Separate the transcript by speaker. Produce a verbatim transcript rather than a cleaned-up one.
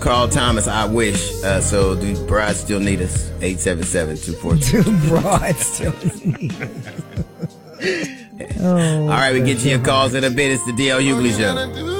Speaker 1: Carl Thomas, I wish. Uh, so do brides still need us? eight seven seven, two four two.
Speaker 2: Do brides still need us? Oh,
Speaker 1: all right, we get you your calls in a bit. It's the D L Hughley Show.